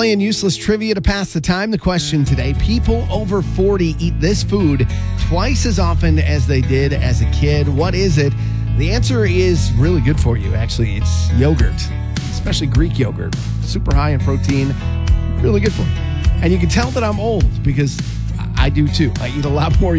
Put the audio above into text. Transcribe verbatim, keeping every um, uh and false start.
Playing useless trivia to pass the time. The question today, people over forty eat this food twice as often as they did as a kid. What is it? The answer is really good for you, actually. It's yogurt, especially Greek yogurt. Super high in protein, really good for you. And you can tell that I'm old because I do too. I eat a lot more